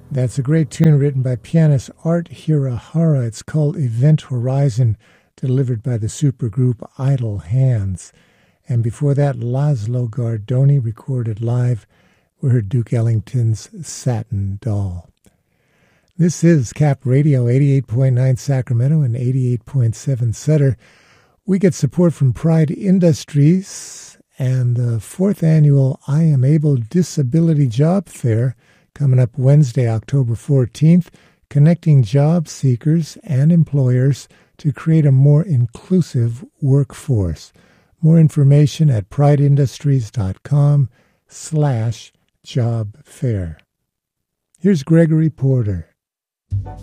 That's a great tune written by pianist Art Hirahara. It's called Event Horizon, delivered by the supergroup Idle Hands. And before that, Laszlo Gardoni recorded live. We heard Duke Ellington's Satin Doll. This is Cap Radio, 88.9 Sacramento and 88.7 Sutter. We get support from Pride Industries and the 4th annual I Am Able Disability Job Fair coming up Wednesday, October 14th, connecting job seekers and employers to create a more inclusive workforce. More information at prideindustries.com/job fair. Here's Gregory Porter.